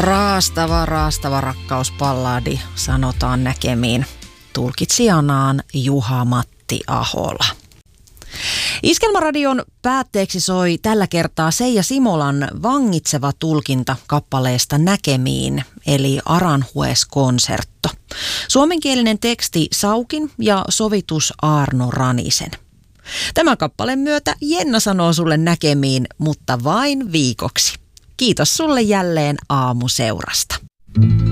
Raastava rakkausballadi, sanotaan näkemiin. Tulkitsijanaan Juha-Matti Ahola. Iskelmäradion päätteeksi soi tällä kertaa Seija Simolan vangitseva tulkinta kappaleesta Näkemiin, eli Aranjuez-konsertto. Suomenkielinen teksti Saukin ja sovitus Aarno Ranisen. Tämän kappaleen myötä Jenna sanoo sulle näkemiin, mutta vain viikoksi. Kiitos sulle jälleen aamuseurasta.